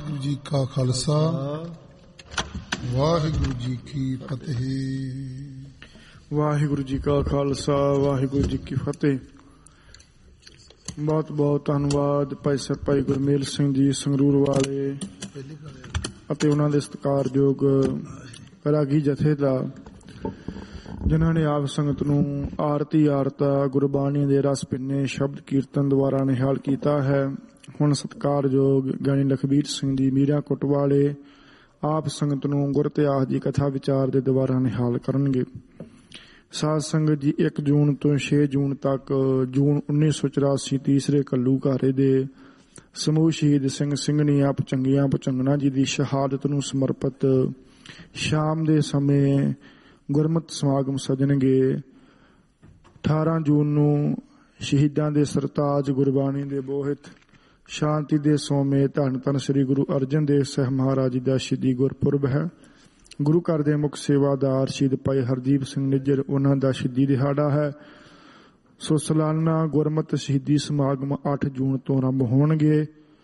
ਵਾਹਿਗੁਰੂ ਜੀ ਕਾ ਖਾਲਸਾ ਵਾਹਿਗੁਰੂ ਜੀ ਕੀ ਫਤਿਹ। ਵਾਹਿਗੁਰੂ ਜੀ ਕਾ ਖਾਲਸਾ ਵਾਹਿਗੁਰੂ ਜੀ ਕੀ ਫਤਿਹ। ਬਹੁਤ ਬਹੁਤ ਧੰਨਵਾਦ ਭਾਈ ਸਾਹਿਬ ਭਾਈ ਗੁਰਮੇਲ ਸਿੰਘ ਜੀ ਸੰਗਰੂਰ ਵਾਲੇ ਅਤੇ ਉਹਨਾਂ ਦੇ ਸਤਿਕਾਰਯੋਗ ਰਾਗੀ ਜਥੇ ਦਾ, ਜਿਨ੍ਹਾਂ ਨੇ ਆਪ ਸੰਗਤ ਨੂੰ ਆਰਤੀ ਆਰਤਾ ਗੁਰਬਾਣੀ ਦੇ ਰਸ ਪਿੰਨੇ ਸ਼ਬਦ ਕੀਰਤਨ ਦੁਆਰਾ ਨਿਹਾਲ ਕੀਤਾ ਹੈ। ਹੁਣ ਸਤਿਕਾਰਯੋਗ ਗਿਆਨੀ ਲਖਬੀਰ ਸਿੰਘ ਜੀ ਮੀਰਾ ਕੁੱਟ ਵਾਲੇ ਆਪ ਸੰਗਤ ਨੂੰ ਗੁਰ ਇਤਿਹਾਸ ਦੀ ਕਥਾ ਵਿਚਾਰ ਦੇ ਦੁਆਰਾ ਨਿਹਾਲ ਕਰਨਗੇ। ਸਾਧ ਸੰਗਤ ਜੀ 1 ਜੂਨ ਤੋਂ 6 ਜੂਨ ਤੱਕ ਜੂਨ 1984 ਤੀਸਰੇ ਘੱਲੂਘਾਰੇ ਦੇ ਸਮੂਹ ਸ਼ਹੀਦ ਸਿੰਘ ਸਿੰਘਣੀਆਂ ਭੁਜੰਗੀਆਂ ਭੁਜੰਗਣਾ ਜੀ ਦੀ ਸ਼ਹਾਦਤ ਨੂੰ ਸਮਰਪਿਤ ਸ਼ਾਮ ਦੇ ਸਮੇਂ ਗੁਰਮਤਿ ਸਮਾਗਮ ਸਜਣਗੇ। 18 ਜੂਨ ਨੂੰ ਸ਼ਹੀਦਾਂ ਦੇ ਸਰਤਾਜ ਗੁਰਬਾਣੀ ਦੇ ਬੋਹਿਤ ਸ਼ਾਂਤੀ ਦੇ ਸੋਮੇ ਧੰਨ ਧੰਨ ਸ੍ਰੀ ਗੁਰੂ ਅਰਜਨ ਦੇਵ ਸਾਹਿਬ ਮਹਾਰਾਜ ਜੀ ਦਾ ਸ਼ਹੀਦੀ ਗੁਰਪੁਰਬ ਹੈ। ਗੁਰੂ ਘਰ ਦੇ ਮੁੱਖ ਸੇਵਾਦਾਰ ਸ਼ਹੀਦ ਭਾਈ ਹਰਦੀਪ ਸਿੰਘ ਨਿੱਜਰ, ਉਹਨਾਂ ਦਾ ਸ਼ਹੀਦੀ ਦਿਹਾੜਾ ਹੈ। ਸੋ ਸਾਲਾਨਾ ਗੁਰਮਤਿ ਸ਼ਹੀਦੀ ਸਮਾਗਮ 8 ਜੂਨ ਤੋਂ ਆਰੰਭ ਹੋਣਗੇ।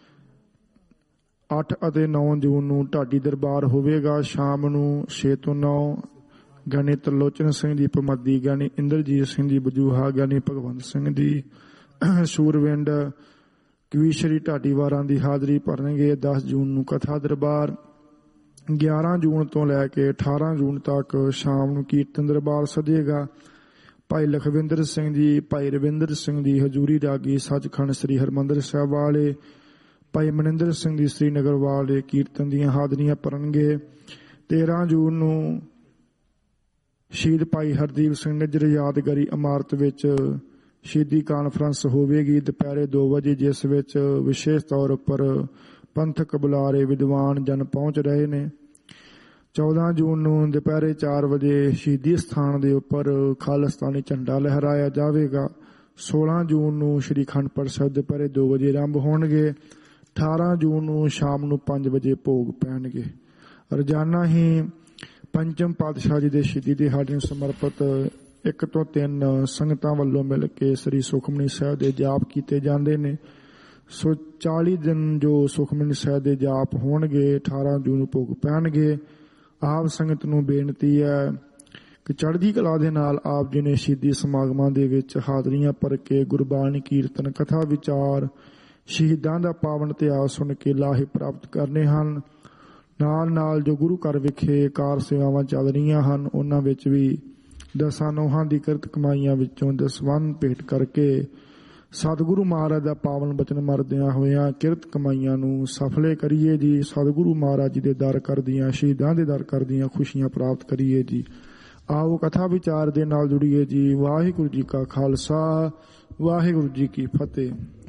8 ਅਤੇ 9 ਜੂਨ ਨੂੰ ਢਾਡੀ ਦਰਬਾਰ ਹੋਵੇਗਾ। ਸ਼ਾਮ ਨੂੰ 6 ਤੋਂ 9 ਗਿਆਨੀ ਤਰਲੋਚਨ ਸਿੰਘ ਦੀ ਪਮੱਦੀ, ਗਿਆਨੀ ਇੰਦਰਜੀਤ ਸਿੰਘ ਦੀ ਬਜੂਹਾ, ਗਿਆਨੀ ਭਗਵੰਤ ਸਿੰਘ ਦੀ ਸੂਰਵਿੰਡ ਕਵੀਸ਼ਰੀ ਢਾਡੀਵਾਰਾਂ ਦੀ ਹਾਜ਼ਰੀ ਭਰਨਗੇ। 10 ਜੂਨ ਨੂੰ ਕਥਾ ਦਰਬਾਰ। 11 ਜੂਨ ਤੋਂ ਲੈ ਕੇ 18 ਜੂਨ ਤੱਕ ਸ਼ਾਮ ਨੂੰ ਕੀਰਤਨ ਦਰਬਾਰ ਸਜੇਗਾ। ਭਾਈ ਲਖਵਿੰਦਰ ਸਿੰਘ ਜੀ, ਭਾਈ ਰਵਿੰਦਰ ਸਿੰਘ ਦੀ ਹਜ਼ੂਰੀ ਰਾਗੀ ਸੱਚਖੰਡ ਸ੍ਰੀ ਹਰਿਮੰਦਰ ਸਾਹਿਬ ਵਾਲੇ, ਭਾਈ ਮਨਿੰਦਰ ਸਿੰਘ ਦੀ ਸ੍ਰੀਨਗਰ ਵਾਲੇ ਕੀਰਤਨ ਦੀਆਂ ਹਾਜ਼ਰੀਆਂ ਭਰਨਗੇ। 13 ਜੂਨ ਨੂੰ ਸ਼ਹੀਦ ਭਾਈ ਹਰਦੀਪ ਸਿੰਘ ਨਿੱਜਰ ਯਾਦਗਾਰੀ ਇਮਾਰਤ ਵਿੱਚ ਸ਼ਹੀਦੀ ਕਾਨਫਰੰਸ ਹੋਵੇਗੀ ਦੁਪਹਿਰੇ 2 ਵਜੇ, ਜਿਸ ਵਿੱਚ ਵਿਸ਼ੇਸ਼ ਤੌਰ ਉੱਪਰ ਪੰਥਕ ਬੁਲਾਰੇ ਵਿਦਵਾਨ ਜਨ ਪਹੁੰਚ ਰਹੇ ਨੇ। 14 ਜੂਨ ਨੂੰ ਦੁਪਹਿਰੇ 4 ਵਜੇ ਸ਼ਹੀਦੀ ਸਥਾਨ ਦੇ ਉੱਪਰ ਖਾਲਿਸਤਾਨੀ ਝੰਡਾ ਲਹਿਰਾਇਆ ਜਾਵੇਗਾ। 16 ਜੂਨ ਨੂੰ ਸ਼੍ਰੀ ਅਖੰਡ ਪਾਠ ਸਾਹਿਬ ਦੁਪਹਿਰੇ 2 ਵਜੇ ਆਰੰਭ ਹੋਣਗੇ। 18 ਜੂਨ ਨੂੰ ਸ਼ਾਮ ਨੂੰ 5 ਵਜੇ ਭੋਗ ਪੈਣਗੇ। ਰੋਜ਼ਾਨਾ ਹੀ ਪੰਚਮ ਪਾਤਸ਼ਾਹ ਜੀ ਦੇ ਸ਼ਹੀਦੀ ਦਿਹਾੜੇ ਨੂੰ ਸਮਰਪਿਤ 1 ਤੋਂ 3 ਸੰਗਤਾਂ ਵੱਲੋਂ ਮਿਲ ਕੇ ਸ੍ਰੀ ਸੁਖਮਨੀ ਸਾਹਿਬ ਦੇ ਜਾਪ ਕੀਤੇ ਜਾਂਦੇ ਨੇ। ਸੋ 40 ਦਿਨ ਜੋ ਸੁਖਮਨੀ ਸਾਹਿਬ ਦੇ ਜਾਪ ਹੋਣਗੇ। 18 ਜੂਨ ਨੂੰ ਭੋਗ ਪੈਣਗੇ। ਆਪ ਸੰਗਤ ਨੂੰ ਬੇਨਤੀ ਹੈ ਕਿ ਚੜ੍ਹਦੀ ਕਲਾ ਦੇ ਨਾਲ ਆਪ ਜੀ ਨੇ ਸ਼ਹੀਦੀ ਸਮਾਗਮਾਂ ਦੇ ਵਿੱਚ ਹਾਜ਼ਰੀਆਂ ਭਰ ਕੇ ਗੁਰਬਾਣੀ ਕੀਰਤਨ ਕਥਾ ਵਿਚਾਰ ਸ਼ਹੀਦਾਂ ਦਾ ਪਾਵਨ ਇਤਿਹਾਸ ਸੁਣ ਕੇ ਲਾਹੇ ਪ੍ਰਾਪਤ ਕਰਨੇ ਹਨ। ਨਾਲ ਨਾਲ ਜੋ ਗੁਰੂ ਘਰ ਵਿਖੇ ਕਾਰ ਸੇਵਾਵਾਂ ਚੱਲ ਰਹੀਆਂ ਹਨ, ਉਹਨਾਂ ਵਿੱਚ ਵੀ ਦਸਾਂ ਨੋਹਾਂ ਦੀ ਕਿਰਤ ਕਮਾਈਆਂ ਵਿੱਚੋਂ ਦਸਵੰਧ ਭੇਟ ਕਰਕੇ ਸਤਿਗੁਰੂ ਮਹਾਰਾਜ ਦਾ ਪਾਵਨ ਬਚਨ ਮਰਦਿਆਂ ਹੋਇਆਂ ਕਿਰਤ ਕਮਾਈਆਂ ਨੂੰ ਸਫਲੇ ਕਰੀਏ ਜੀ। ਸਤਿਗੁਰੂ ਮਹਾਰਾਜ ਜੀ ਦੇ ਦਰ ਕਰਦੀਆਂ, ਸ਼ਹੀਦਾਂ ਦੇ ਦਰ ਕਰਦੀਆਂ ਖੁਸ਼ੀਆਂ ਪ੍ਰਾਪਤ ਕਰੀਏ ਜੀ। ਆਓ ਕਥਾ ਵਿਚਾਰ ਦੇ ਨਾਲ ਜੁੜੀਏ ਜੀ। ਵਾਹਿਗੁਰੂ ਜੀ ਕਾ ਖਾਲਸਾ ਵਾਹਿਗੁਰੂ ਜੀ ਕੀ ਫਤਿਹ।